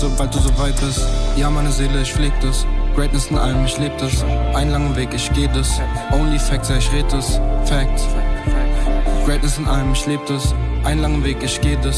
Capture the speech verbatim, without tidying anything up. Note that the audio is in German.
sobald du so weit bist. Ja, meine Seele, ich pfleg das. Greatness in allem, ich leb das. Einen langen Weg, ich geh das. Only Facts, ja, ich red das. Fact. Greatness in allem, ich leb das. Einen langen Weg, ich geh das.